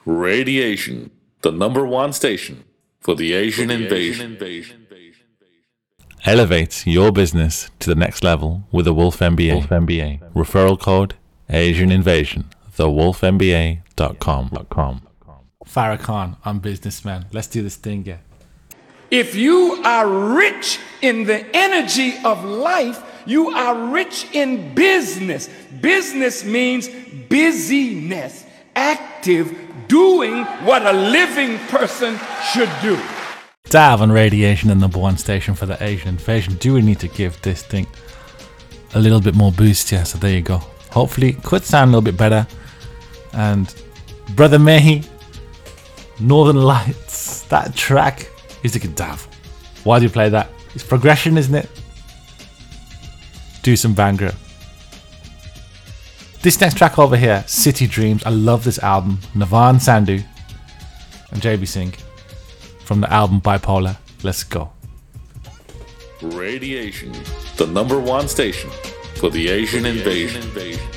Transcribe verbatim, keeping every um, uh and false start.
Radiation, the number one station for the Asian invasion. Elevate your business to the next level with the Wolf M B A. Wolf M B A. Referral code Asian Invasion. the wolf m b a dot com. Farrakhan, I'm businessman. Let's do this thing, yeah. If you are rich in the energy of life, you are rich in business. Business means busyness, active, doing what a living person should do. Dav on Radiation, the number one station for the Asian invasion. Do we need to give this thing a little bit more boost? Yeah, so there you go. Hopefully it could sound a little bit better. And Brother May, Northern Lights, that track is like a Dav. Why do you play that? It's progression, isn't it? Do some Bhangra. This next track over here, City Dreams. I love this album. Navan Sandhu and J B Singh from the album Bipolar. Let's go. Radiation, the number one station for the Asian invasion.